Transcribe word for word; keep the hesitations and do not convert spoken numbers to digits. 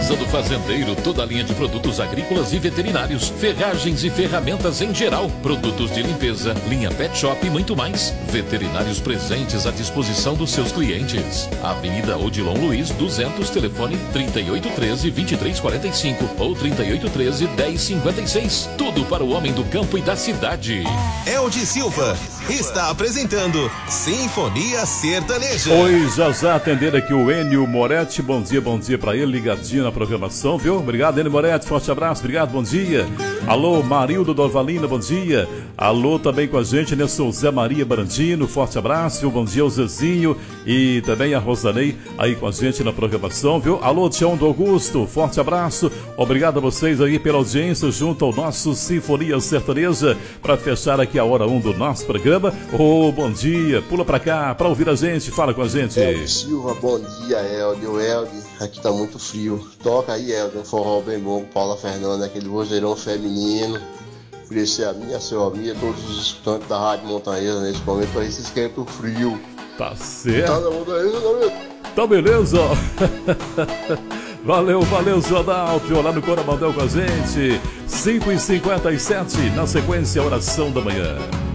Casa do Fazendeiro, toda a linha de produtos agrícolas e veterinários, ferragens e ferramentas em geral, produtos de limpeza, linha pet shop e muito mais. Veterinários presentes à disposição dos seus clientes. Avenida Odilon Luiz, duzentos, telefone trinta e oito treze, vinte e três quarenta e cinco ou trinta e oito treze, dez cinquenta e seis. Tudo para o homem do campo e da cidade. Eldi Silva está apresentando Sinfonia Sertaneja. Oi, já já atender aqui o Enio Moretti. Bom dia, bom dia pra ele, ligadinho na programação, viu? Obrigado, Enio Moretti, forte abraço, obrigado, bom dia. Alô, Marildo Dorvalina, bom dia. Alô, também com a gente, Nelson Zé Maria Brandino, forte abraço, bom dia ao Zezinho e também a Rosanei aí com a gente na programação, viu? Alô, Tião do Augusto, forte abraço, obrigado a vocês aí pela audiência junto ao nosso Sinfonia Sertaneja, para fechar aqui a hora um do nosso programa. Ô, oh, bom dia, pula pra cá pra ouvir a gente, fala com a gente. Eldi Silva, bom dia, Eldi, o Eldi, aqui tá muito frio, toca aí, Eldi, um forró bem bom, Paula Fernanda, aquele vozeirão feminino, oferecer a minha, a seu amigo, a todos os escutantes da Rádio Montanhesa nesse momento, aí se esquenta o frio. Tá certo. Tá na Montanhesa, não, meu? Tá beleza. Valeu, valeu, Zonalto, lá no Coromandel com a gente. cinco e cinquenta e sete, na sequência, oração da manhã.